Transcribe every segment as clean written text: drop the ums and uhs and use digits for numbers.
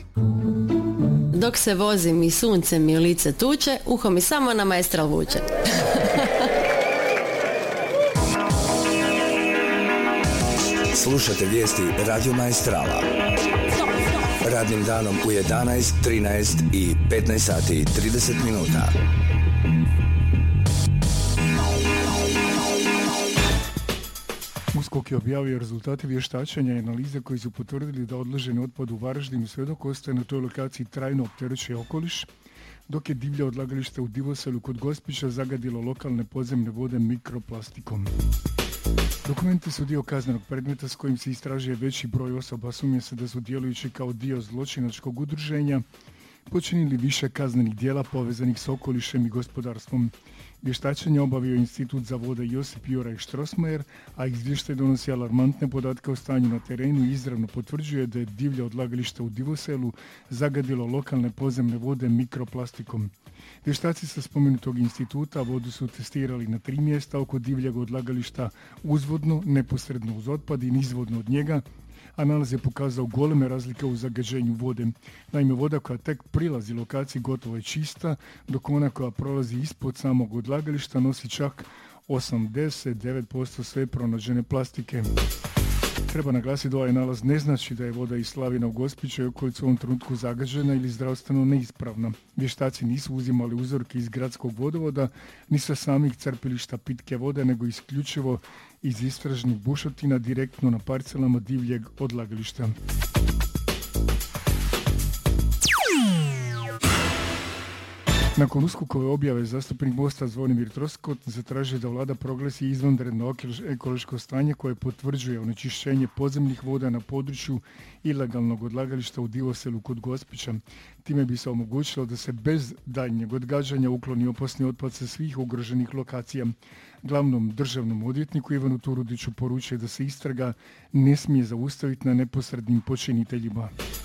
Dok se vozim i sunce mi u lice tuče, uho mi samo na Maestral vuče. Slušate vijesti Radio Maestrala. Radnim danom u 11, 13 i 15 sati i 30 minuta. USKOK je objavio rezultate vještačenja i analize koji su potvrdili da odloženi otpad u Varaždinu sve dok ostaje na toj lokaciji trajno opterećuje okoliš, dok je divlje odlagalište u Divoselu kod Gospića zagadilo lokalne podzemne vode mikroplastikom. Dokumenti su dio kaznenog predmeta s kojim se istražuje veći broj osoba, sumnja se da su djelujući kao dio zločinačkog udruženja počinili više kaznenih djela povezanih s okolišem i gospodarstvom. Vještačenje obavio Institut za vode Josip Juraj Strossmayer, a izvještaj donosi alarmantne podatke o stanju na terenu i izravno potvrđuje da je divlje odlagalište u Divoselu zagadilo lokalne podzemne vode mikroplastikom. Vještaci sa spomenutog instituta vodu su testirali na 3 mjesta oko divljeg odlagališta uzvodno, neposredno uz otpad i nizvodno od njega, a nalaz je pokazao goleme razlike u zagađenju vode. Naime, voda koja tek prilazi lokaciji gotovo je čista, dok ona koja prolazi ispod samog odlagališta nosi čak 89% sve pronađene plastike. Treba naglasiti da ovaj nalaz ne znači da je voda iz Slavina u Gospiću i okolicu u ovom trenutku zagađena ili zdravstveno neispravna. Vještaci nisu uzimali uzorke iz gradskog vodovoda, ni sa samih crpilišta pitke vode, nego isključivo iz istražnih bušotina direktno na parcelama divljeg odlagališta. Nakon USKOK-ove objave zastupnik Mosta Zvonimir Troskot zatražio da vlada proglasi izvanredno ekološko stanje koje potvrđuje onečišćenje podzemnih voda na području ilegalnog odlagališta u Divoselu kod Gospića. Time bi se omogućilo da se bez daljnjeg odgađanja ukloni opasni otpad sa svih ugroženih lokacija. Glavnom državnom odvjetniku Ivanu Turudiću poručuje da se istraga ne smije zaustaviti na neposrednim počiniteljima.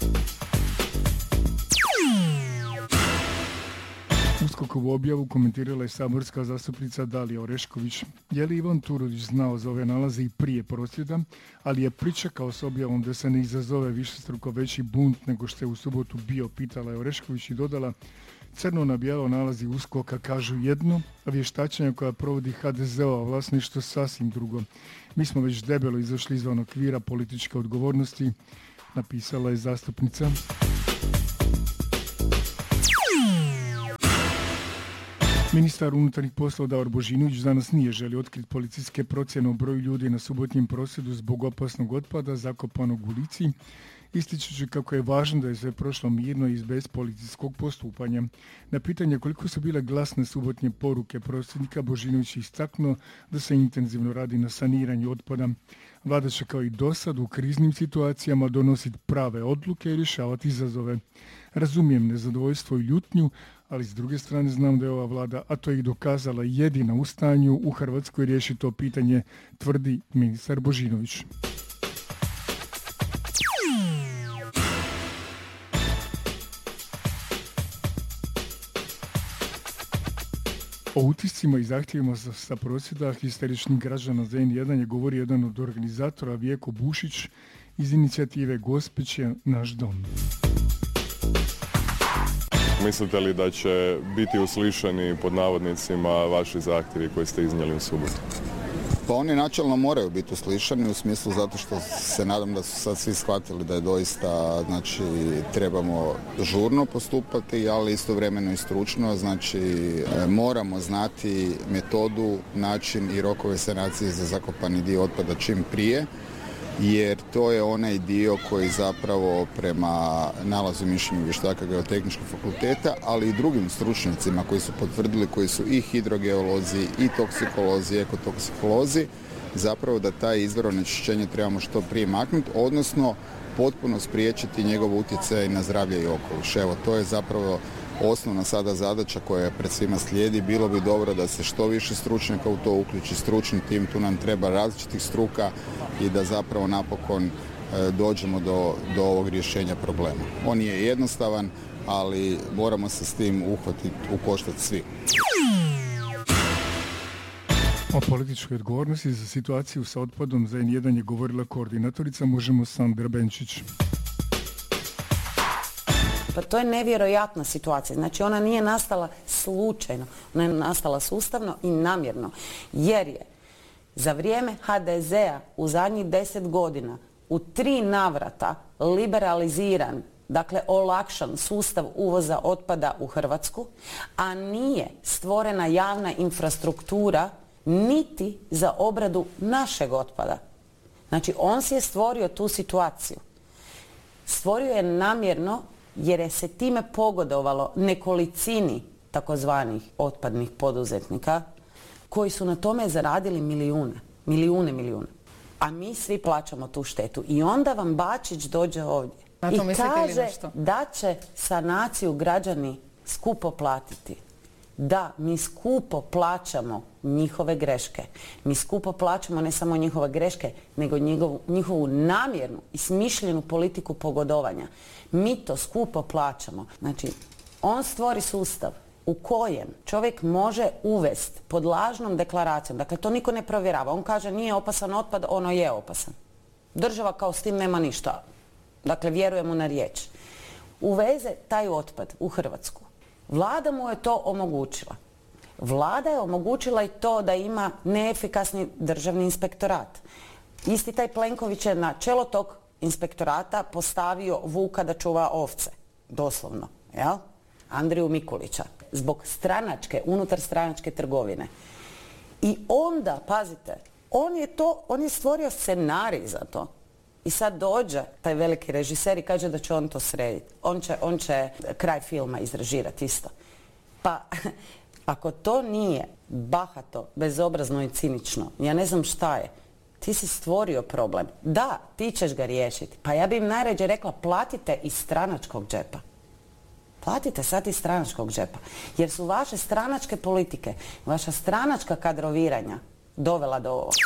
USKOK-ovu objavu komentirala je saborska zastupnica Dalija Orešković. Je li Ivan Turudić znao za ove nalaze i prije prosvjeda, ali je pričekao s objavom da se ne izazove višestruko veći bunt nego što je u subotu bio, pitala je Orešković i dodala: crno na bijelo nalazi USKOK-a kažu jedno, a vještačenja koja provodi HDZ-ova vlast nešto sasvim drugo. Mi smo već debelo izašli izvan okvira političke odgovornosti, napisala je zastupnica. Ministar unutarnjih poslova Davor Božinović danas nije želio otkriti policijske procjene o broju ljudi na subotnjem prosvjedu zbog opasnog otpada zakopanog u Lici, ističući kako je važno da je sve prošlo mirno i bez policijskog postupanja. Na pitanje koliko su bile glasne subotnje poruke prosvjednika, Božinović je istaknuo da se intenzivno radi na saniranju otpada. Vlada će kao i dosad u kriznim situacijama donositi prave odluke i rješavati izazove. Razumijem nezadovoljstvo i ljutnju, ali s druge strane znam da je ova vlada, a to je i dokazala, jedina u stanju u Hrvatskoj riješiti to pitanje, tvrdi ministar Božinović. O utiscima i zahtjevima sa prosvjeda histeričnih građana za N1 je govori jedan od organizatora, Vjeko Bušić, iz inicijative Gospić je naš dom. Mislite li da će biti uslišani pod navodnicima vaši zahtjevi koji ste iznijeli u subotu? Pa oni načelno moraju biti uslišani u smislu zato što se nadam da su sad svi shvatili da je doista, znači, trebamo žurno postupati, ali istovremeno i stručno, znači moramo znati metodu, način i rokove sanacije za zakopani dio otpada čim prije, jer to je onaj dio koji zapravo prema nalazu mišljenju vještaka Geotehničkog fakulteta, ali i drugim stručnjacima koji su potvrdili, koji su i hidrogeolozi, i toksikolozi, i ekotoksikolozi, zapravo da taj izvor onečišćenja trebamo što prije maknuti, odnosno potpuno spriječiti njegov utjecaj na zdravlje i okoliš. Evo, to je zapravo osnovna sada zadaća koja pred svima slijedi. Bilo bi dobro da se što više stručnjaka u to uključi, stručni tim, tu nam treba različitih struka i da zapravo napokon dođemo do ovog rješenja problema. On je jednostavan, ali moramo se s tim uhvatiti u koštac svi. O političkoj odgovornosti za situaciju sa otpadom za N1 je govorila koordinatorica Možemo Sandra Benčić. Pa to je nevjerojatna situacija. Znači ona nije nastala slučajno, ona je nastala sustavno i namjerno. Jer je za vrijeme HDZ-a u zadnjih 10 godina u 3 navrata liberaliziran, dakle olakšan sustav uvoza otpada u Hrvatsku, a nije stvorena javna infrastruktura niti za obradu našeg otpada. Znači on si je stvorio tu situaciju. Stvorio je namjerno jer je se time pogodovalo nekolicini takozvanih otpadnih poduzetnika koji su na tome zaradili milijune. A mi svi plaćamo tu štetu. I onda vam Bačić dođe ovdje i kaže da će sanaciju građani skupo platiti. Da, mi skupo plaćamo njihove greške. Mi skupo plaćamo ne samo njihove greške, nego njihovu namjernu i smišljenu politiku pogodovanja. Mi to skupo plaćamo. Znači, on stvori sustav u kojem čovjek može uvesti pod lažnom deklaracijom, dakle to niko ne provjerava, on kaže nije opasan otpad, ono je opasan. Država kao s tim nema ništa, dakle vjerujemo na riječ. Uveze taj otpad u Hrvatsku. Vlada mu je to omogućila. Vlada je omogućila i to da ima neefikasni državni inspektorat. Isti taj Plenković je na čelo tog inspektorata postavio Vuka da čuva ovce, doslovno, jel? Andriju Mikulića, zbog unutarstranačke trgovine. I onda, pazite, on je stvorio scenarij za to. I sad dođe taj veliki režiser i kaže da će on to srediti. On će kraj filma izrežirati isto. Pa, ako to nije bahato, bezobrazno i cinično, ja ne znam šta je. Ti si stvorio problem. Da, ti ćeš ga riješiti. Pa ja bi im najrađe rekla, platite iz stranačkog džepa. Platite sad iz stranačkog džepa. Jer su vaše stranačke politike, vaša stranačka kadroviranja dovela do ovoga.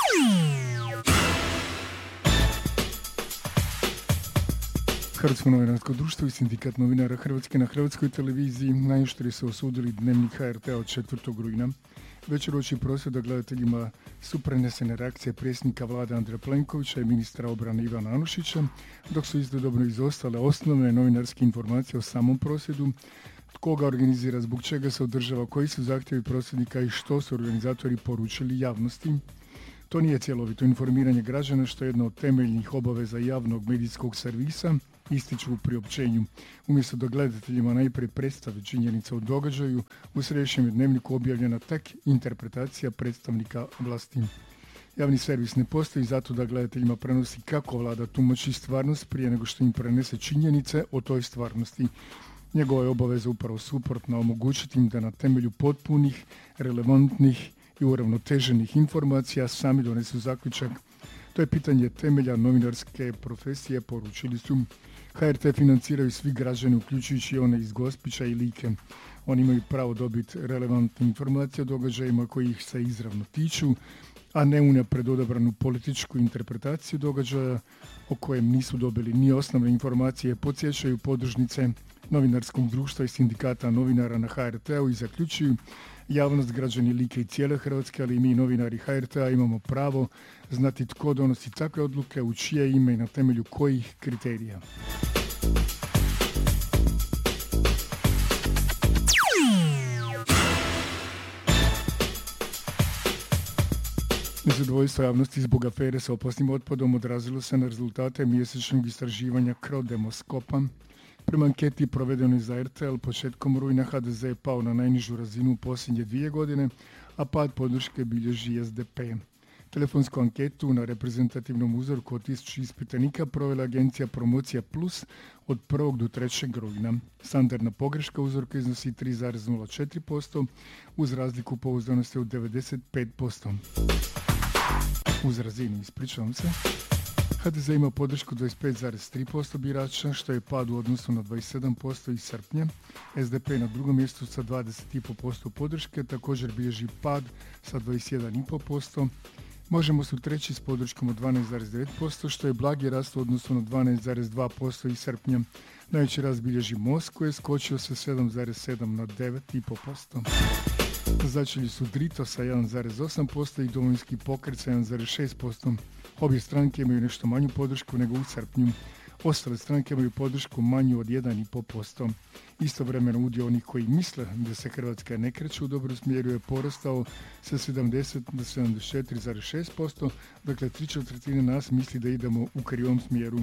Hrvatsko novinarsko društvo i sindikat novinara Hrvatske na Hrvatskoj televiziji najoštrije su osudili Dnevnik HRT-a od 4. rujna. Večeročni prosvjed gledateljima su prenesene reakcije predsjednika vlade Andreja Plenkovića i ministra obrane Ivana Anušića, dok su istodobno izostale osnovne novinarske informacije o samom prosvjedu, tko ga organizira, zbog čega se održava, koji su zahtjevi prosvjednika i što su organizatori poručili javnosti. To nije cjelovito informiranje građana, što je jedna od temeljnih obaveza javnog medijskog servisa, ističu u priopćenju. Umjesto da gledateljima najprije predstave činjenice o događaju, u središnjem Dnevniku objavljena tek interpretacija predstavnika vlasti. Javni servis ne postoji zato da gledateljima prenosi kako vlada tumači stvarnost prije nego što im prenese činjenice o toj stvarnosti. Njegova je obaveza upravo suprotna, omogućiti im da na temelju potpunih, relevantnih i uravnoteženih informacija sami donesu zaključak. To je pitanje temelja novinarske profesije, poručili su. HRT financiraju svi građani, uključujući one iz Gospića i Like. Oni imaju pravo dobiti relevantne informacije o događajima koji ih se izravno tiču, a ne unaprijed odabranu političku interpretaciju događaja o kojem nisu dobili ni osnovne informacije, podsjećaju podružnice novinarskog društva i sindikata novinara na HRT-u i zaključuju: javnost, građani Like i cijele Hrvatske, ali i mi novinari HRT-a imamo pravo znati tko donosi takve odluke, u čije ime i na temelju kojih kriterija. Nezadovoljstvo javnosti zbog afere sa opasnim otpadom odrazilo se na rezultate mjesečnog istraživanja Crodemoskopa. Prema anketi provedenoj za RTL početkom rujna HDZ je pao na najnižu razinu u posljednje 2 godine, a pad podrške bilježi SDP. Telefonsku anketu na reprezentativnom uzorku od 1000 ispitanika provela agencija Promocija Plus od 1. do 3. rujna. Standardna pogreška uzorka iznosi 3,04% uz razliku pouzdanosti od 95%. Uz razinu, ispričavam se. HDZ ima podršku 25,3% birača, što je pad u odnosu na 27% iz srpnja. SDP na drugom mjestu sa 20,5% podrške, također bilježi pad sa 21,5%. Možemo su treći s podrškom od 12,9%, što je blagi rast u odnosu na 12,2% iz srpnja. Najveći rast bilježi Most, koji je skočio sa 7,7 na 9,5%. Začeli su Drito sa 1,8% i Domovinski pokret sa 1,6%. Obje stranke imaju nešto manju podršku nego u srpnju. Ostale stranke imaju podršku manju od 1,5%. Istovremeno udio onih koji misle da se Hrvatska ne kreće u dobrom smjeru je porastao sa 70 na 74,6%, dakle 3/4 nas misli da idemo u krivom smjeru.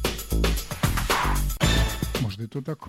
Možda je to tako.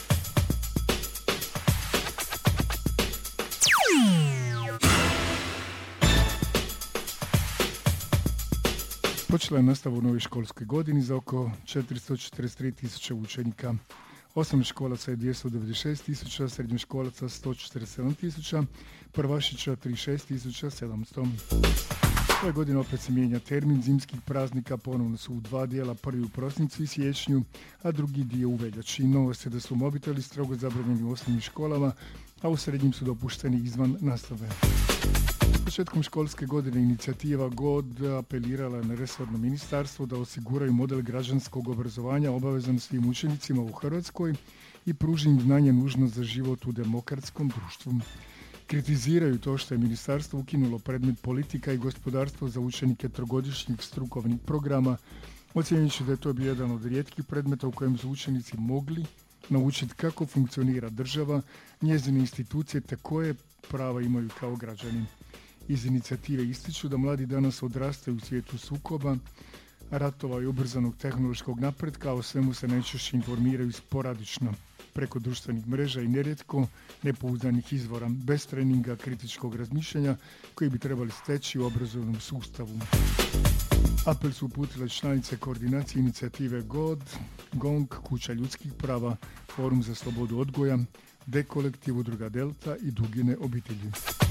Počela je nastava u novoj školskoj godini za oko 443.000 učenika. Osnovnoškolaca je 296.000, srednjoškolaca 147.000, prvašića 36.700. Ove godine opet se mijenja termin zimskih praznika, ponovno su u dva dijela, prvi u prosincu i siječnju, a drugi dio u veljači. Novost je da su mobiteli strogo zabranjeni u osnovnim školama, a u srednjim su dopušteni izvan nastave. Početkom školske godine inicijativa GOD apelirala na resorno ministarstvo da osiguraju model građanskog obrazovanja obavezan svim učenicima u Hrvatskoj i pruži im znanje nužno za život u demokratskom društvu. Kritiziraju to što je ministarstvo ukinulo predmet politika i gospodarstvo za učenike trogodišnjih strukovnih programa, ocjenjujući da je to bio jedan od rijetkih predmeta u kojem su učenici mogli naučiti kako funkcionira država, njezine institucije te koje prava imaju kao građani. Iz inicijative ističu da mladi danas odrastaju u svijetu sukoba, ratova i ubrzanog tehnološkog napretka, a o svemu se najčešće informiraju sporadično preko društvenih mreža i nerijetko nepouzdanih izvora, bez treninga kritičkog razmišljanja koji bi trebali steći u obrazovnom sustavu. Apel su uputile članice koordinacije inicijative GOD, GONG, Kuća ljudskih prava, Forum za slobodu odgoja, Dekolektiv, Udruga Delta i Dugine obitelji.